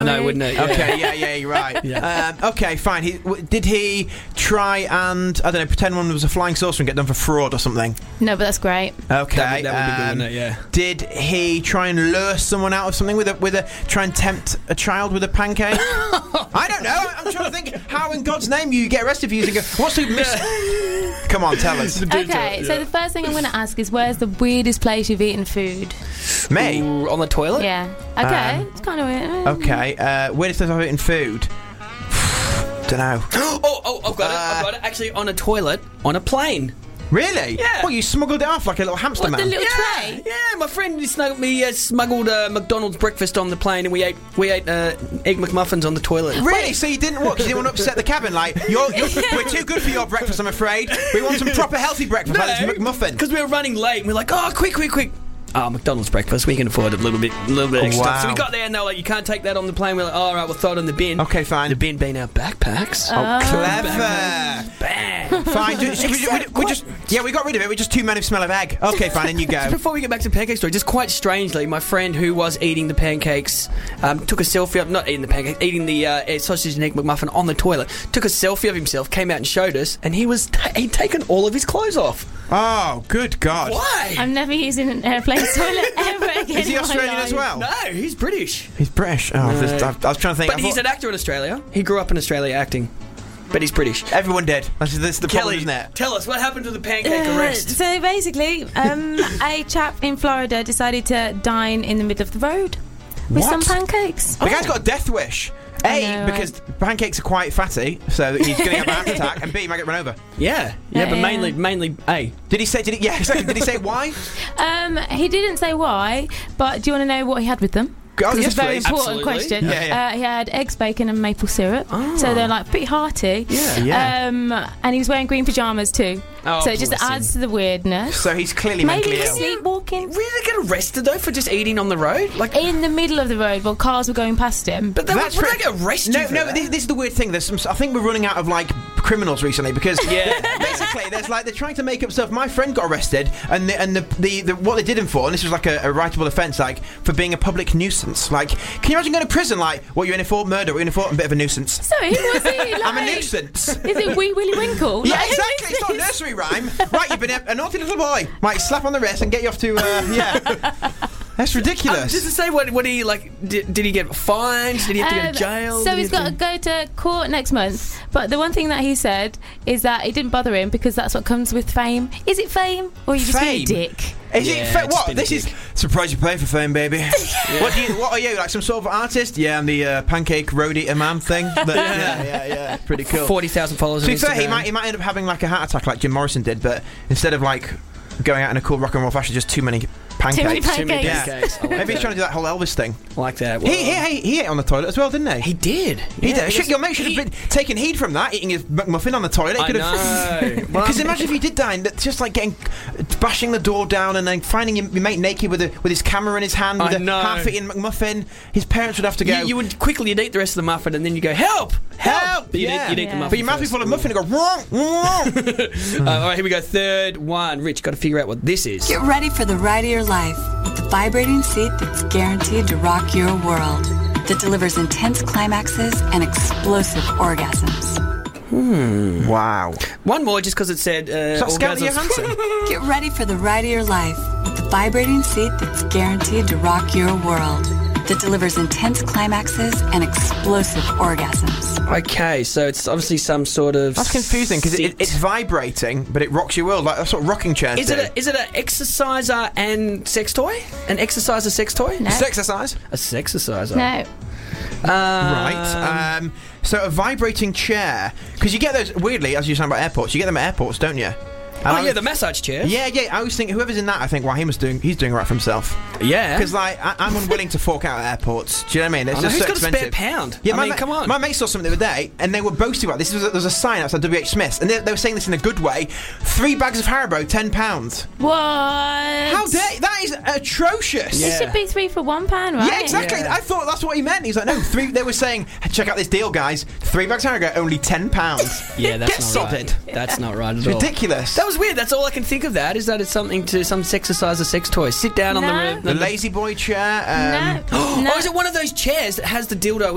No, wouldn't it? Yeah. Okay, yeah, you're right. Okay, fine. Did he try and, I don't know, pretend one was a flying saucer and get done for fraud or something? No, but that's great. Okay. That would be good, wouldn't it? Yeah. Did he try and lure someone out of something with a try and tempt a child with a pancake? I don't know. I'm trying to think how in God's name you get arrested for using what's the Come on, tell us. Okay, so the first thing I'm going to ask is, where's the weirdest place you've eaten food? Me? Ooh, on the toilet? Yeah. Okay, it's kind of weird. Okay, weirdest place I've eaten food? Don't know. I've got it. Actually, on a toilet, on a plane. Really? Yeah. Well, you smuggled it off like a little hamster man. The little tray? Yeah, my friend smuggled McDonald's breakfast on the plane, and we ate Egg McMuffins on the toilet. Really? So you didn't what? Because you didn't want to upset the cabin? Like, we're too good for your breakfast, I'm afraid. We want some proper healthy breakfast, like this McMuffin. Because we were running late, and we're like, oh, quick. Oh, McDonald's breakfast, we can afford a little bit extra. Wow. So we got there, and they were like, you can't take that on the plane. We're like, all right, we'll throw it in the bin. Okay, fine. The bin being our backpacks. Oh, clever. Bang. Fine. We got rid of it. We're just two men who smell of egg. Okay, fine, and you go. Just before we get back to the pancake story, just quite strangely, my friend who was eating the pancakes took a selfie of, not eating the pancakes, eating the sausage and egg McMuffin on the toilet, took a selfie of himself, came out and showed us, and he'd taken all of his clothes off. Oh, good God. Why? I'm never using an airplane toilet ever again. Is he Australian as well? No, he's British. He's British. Oh, I was trying to think. But he's an actor in Australia. He grew up in Australia acting. But he's British. Everyone did. This is the problem, Kelly, isn't it? tell us, what happened to the pancake arrest? So basically, a chap in Florida decided to dine in the middle of the road with some pancakes. The guy's got a death wish. Because pancakes are quite fatty, so he's going to have a heart attack, and B, he might get run over. Yeah, but mainly A. Did he say why? He didn't say why, but do you want to know what he had with them? Oh, yes, it's a very please. important Absolutely. question. Yeah. He had eggs, bacon, and maple syrup. Oh. So they're like pretty hearty. Yeah. And he was wearing green pajamas too. Oh, so it just adds to the weirdness. So he's clearly Maybe mentally he ill. was sleepwalking. Really get arrested though for just eating on the road? Like In the middle of the road while cars were going past him. But would they get arrested? No. This is the weird thing. I think we're running out of like criminals recently because basically they're trying to make up stuff. My friend got arrested, and the what they did him for, and this was like a writable offence, like for being a public nuisance. Like, can you imagine going to prison? Like, what, you're in it for? Murder? What are you in it for? I'm a bit of a nuisance. Sorry, who was he? Like, I'm a nuisance. Is it Wee Willy Winkle? Yeah, Like, exactly. It's not a nursery rhyme. Right, you've been a naughty little boy. Right, slap on the wrist and get you off to That's ridiculous. Just to say, what he like? Did he get fined? Did he have to go to jail? So he's got to go to court next month. But the one thing that he said is that it didn't bother him because that's what comes with fame. Is it fame, or are you just being a dick? Is it what? This is surprised you play for fame, baby. What are you, like some sort of artist? Yeah, I'm the pancake road eater man thing. Yeah, pretty cool. 40,000 followers. To be on fair, Instagram. he might end up having like a heart attack like Jim Morrison did, but instead of like going out in a cool rock and roll fashion, just too many pancakes. Too many Yeah. pancakes. Maybe he's trying to do that whole Elvis thing. Like that. He ate on the toilet as well, didn't he? He did. He did. Shit, your mate should have been taking heed from that, eating his McMuffin on the toilet. I know. Because imagine if he did die, and that's just like bashing the door down and then finding your mate naked with his camera in his hand, with a half-eaten McMuffin. His parents would have to go. You would quickly eat the rest of the muffin, and then you go, help! But you'd eat the muffin. But your mouth would be full of muffin and go, wrong. All right, here we go. Third one. Rich, got to figure out what this is. Get ready for the ride of your life with the vibrating seat that's guaranteed to rock your world, that delivers intense climaxes and explosive orgasms. Wow. One more, just because it said Scarlett orgasms. Johansson? Get ready for the ride of your life with the vibrating seat that's guaranteed to rock your world, that delivers intense climaxes and explosive orgasms. Okay, so it's obviously some sort of. That's confusing because it's vibrating, but it rocks your world like that's what rocking chairs do. Is it an exerciser and sex toy? An exerciser sex toy? No. Exercise? A sexerciser. No. Right. So a vibrating chair, because you get those weirdly, as you're saying about airports, you get them at airports, don't you? The massage chair. Yeah. I always think whoever's in that, I think, wow, he's doing right for himself. Yeah. Because like I'm unwilling to fork out at airports. Do you know what I mean? It's just who's so got expensive. a spare pound? Yeah, come on. My mate saw something the other day, and they were boasting about this. There was a sign outside WH Smith's, and they were saying this in a good way. 3 bags of Haribo, £10. What? How dare that is atrocious. It should be 3 for £1, right? Yeah, exactly. Yeah. I thought that's what he meant. He's like, no, 3. They were saying, check out this deal, guys. 3 bags of Haribo, only £10. Yeah, that's Get not sodded. right. That's not right at It's all. ridiculous. That was weird. That's all I can think of. That is that it's something to some sexerciser sex toy. Sit down on No. the the lazy boy chair. No. Oh, is it one of those chairs that has the dildo